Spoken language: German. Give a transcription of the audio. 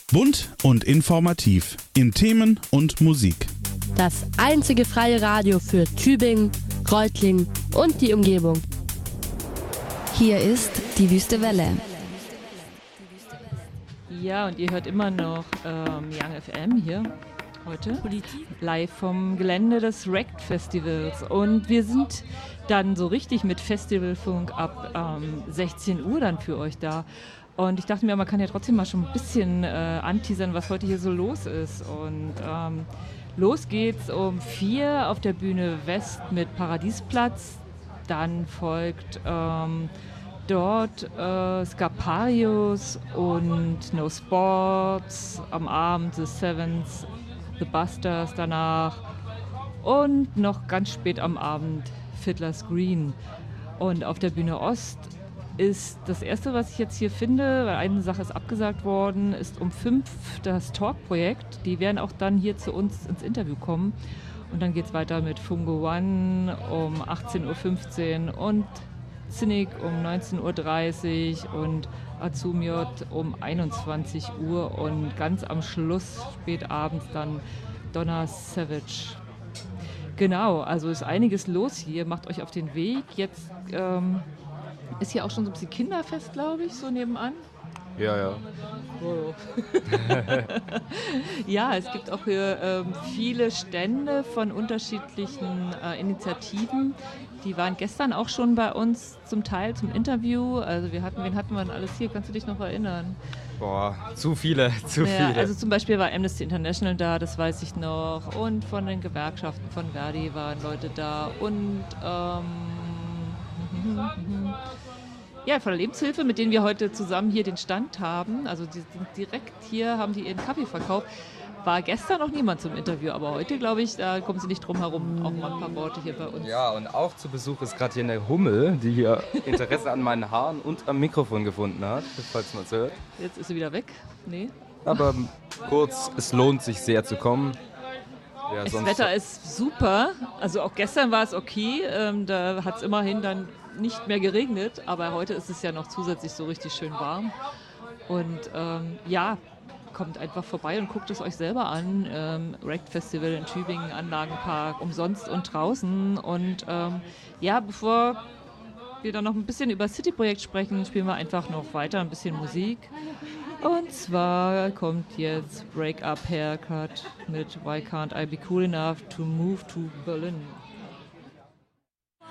Bunt und informativ in Themen und Musik. Das einzige freie Radio für Tübingen, Reutlingen und die Umgebung. Hier ist die Wüste Welle. Ja, und ihr hört immer noch Young FM hier heute, live vom Gelände des RECT Festivals. Und wir sind dann so richtig mit Festivalfunk ab 16 Uhr dann für euch da. Und ich dachte mir, man kann ja trotzdem mal schon ein bisschen anteasern, was heute hier so los ist. Und los geht's um 4 auf der Bühne West mit Paradiesplatz. Dann folgt dort Scaparius und No Sports. Am Abend The Sevens, The Busters danach. Und noch ganz spät am Abend Fiddler's Green. Und auf der Bühne Ost ist das Erste, was ich jetzt hier finde, weil eine Sache ist abgesagt worden, ist um 5 das Talk-Projekt. Die werden auch dann hier zu uns ins Interview kommen. Und dann geht es weiter mit Fungo One um 18.15 Uhr und Cynic um 19.30 Uhr und Azumiot um 21 Uhr und ganz am Schluss, spät abends, dann Donna Savage. Genau, also ist einiges los hier. Macht euch auf den Weg. Jetzt ist hier auch schon so ein bisschen Kinderfest, glaube ich, so nebenan. Ja. Oh. Ja, es gibt auch hier viele Stände von unterschiedlichen Initiativen. Die waren gestern auch schon bei uns zum Teil zum Interview. Also wen hatten wir denn alles hier? Kannst du dich noch erinnern? Boah, zu viele. Also zum Beispiel war Amnesty International da, das weiß ich noch. Und von den Gewerkschaften von Verdi waren Leute da. Und ja, von der Lebenshilfe, mit denen wir heute zusammen hier den Stand haben. Also die sind direkt hier, haben die ihren Kaffee verkauft. War gestern noch niemand zum Interview, aber heute, glaube ich, da kommen sie nicht drum herum, auch mal ein paar Worte hier bei uns. Ja, und auch zu Besuch ist gerade hier eine Hummel, die hier Interesse an meinen Haaren und am Mikrofon gefunden hat, falls man es hört. Jetzt ist sie wieder weg. Nee. Aber kurz, es lohnt sich sehr zu kommen. Ja, das Wetter ist super, also auch gestern war es okay, da hat es immerhin dann nicht mehr geregnet, aber heute ist es ja noch zusätzlich so richtig schön warm. Und ja, kommt einfach vorbei und guckt es euch selber an. RECT Festival in Tübingen, Anlagenpark, umsonst und draußen. Und ja, bevor wir dann noch ein bisschen über City-Projekt sprechen, spielen wir einfach noch weiter ein bisschen Musik. Und zwar kommt jetzt Break Up Haircut mit Why Can't I Be Cool Enough to Move to Berlin.